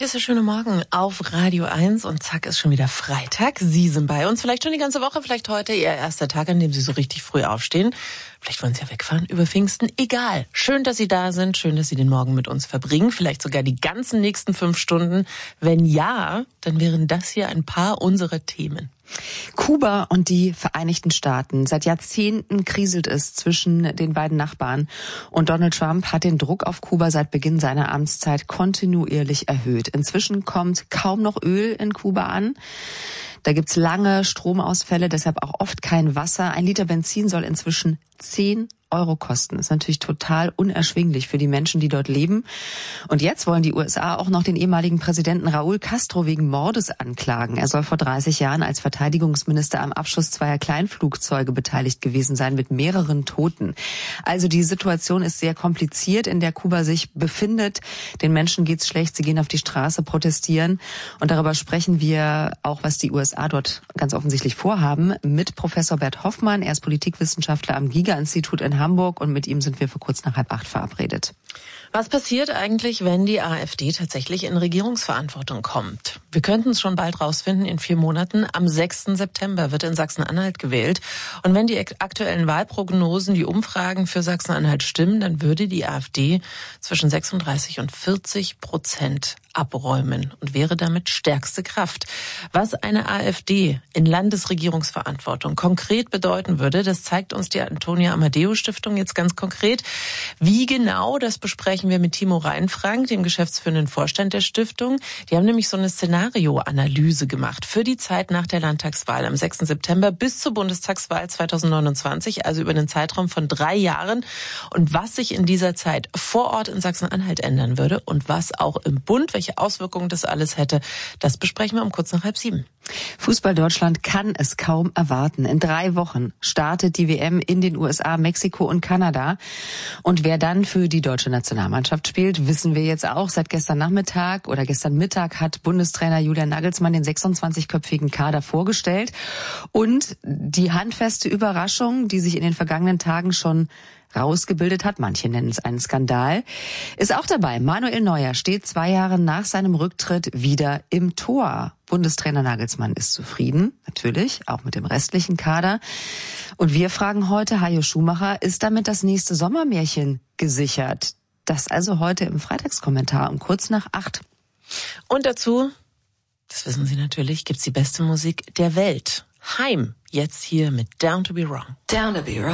Hier ist der schöne Morgen auf Radio 1 und zack, ist schon wieder Freitag. Sie sind bei uns, vielleicht schon die ganze Woche, vielleicht heute Ihr erster Tag, an dem Sie so richtig früh aufstehen. Vielleicht wollen Sie ja wegfahren über Pfingsten. Egal. Schön, dass Sie da sind. Schön, dass Sie den Morgen mit uns verbringen. Vielleicht sogar die ganzen nächsten 5 Stunden. Wenn ja, dann wären das hier ein paar unserer Themen. Kuba und die Vereinigten Staaten. Seit Jahrzehnten kriselt es zwischen den beiden Nachbarn. Und Donald Trump hat den Druck auf Kuba seit Beginn seiner Amtszeit kontinuierlich erhöht. Inzwischen kommt kaum noch Öl in Kuba an. Da gibt's lange Stromausfälle, deshalb auch oft kein Wasser. 1 Liter Benzin soll inzwischen 10 Euro kosten. Das ist natürlich total unerschwinglich für die Menschen, die dort leben. Und jetzt wollen die USA auch noch den ehemaligen Präsidenten Raúl Castro wegen Mordes anklagen. Er soll vor 30 Jahren als Verteidigungsminister am Abschuss 2 Kleinflugzeuge beteiligt gewesen sein mit mehreren Toten. Also die Situation ist sehr kompliziert, in der Kuba sich befindet. Den Menschen geht's schlecht, sie gehen auf die Straße, protestieren. Und darüber sprechen wir auch, was die USA dort ganz offensichtlich vorhaben, mit Professor Bert Hoffmann. Er ist Politikwissenschaftler am Giga-Institut in Hamburg und mit ihm sind wir für kurz nach 7:30 verabredet. Was passiert eigentlich, wenn die AfD tatsächlich in Regierungsverantwortung kommt? Wir könnten es schon bald rausfinden, in 4 Monaten. Am 6. September wird in Sachsen-Anhalt gewählt. Und wenn die aktuellen Wahlprognosen, die Umfragen für Sachsen-Anhalt stimmen, dann würde die AfD zwischen 36 und 40% abräumen und wäre damit stärkste Kraft. Was eine AfD in Landesregierungsverantwortung konkret bedeuten würde, das zeigt uns die Antonia Amadeo Stiftung jetzt ganz konkret. Wie genau, das besprechen wir mit Timo Reinfrank, dem geschäftsführenden Vorstand der Stiftung. Die haben nämlich so eine Szenarioanalyse gemacht für die Zeit nach der Landtagswahl am 6. September bis zur Bundestagswahl 2029, also über einen Zeitraum von 3 Jahren. Und was sich in dieser Zeit vor Ort in Sachsen-Anhalt ändern würde und was auch im Bund, welche Auswirkungen das alles hätte, das besprechen wir um kurz nach 6:30. Fußball Deutschland kann es kaum erwarten. In 3 Wochen startet die WM in den USA, Mexiko und Kanada. Und wer dann für die deutsche Nationalmannschaft spielt, wissen wir jetzt auch. Seit gestern Nachmittag oder gestern Mittag hat Bundestrainer Julian Nagelsmann den 26-köpfigen Kader vorgestellt. Und die handfeste Überraschung, die sich in den vergangenen Tagen schon rausgebildet hat, manche nennen es einen Skandal, ist auch dabei. Manuel Neuer steht 2 Jahre nach seinem Rücktritt wieder im Tor. Bundestrainer Nagelsmann ist zufrieden, natürlich, auch mit dem restlichen Kader. Und wir fragen heute Hajo Schumacher, ist damit das nächste Sommermärchen gesichert? Das also heute im Freitagskommentar um kurz nach 8. Und dazu, das wissen Sie natürlich, gibt's die beste Musik der Welt. Haim, jetzt hier mit Down to be Wrong. Down to be wrong.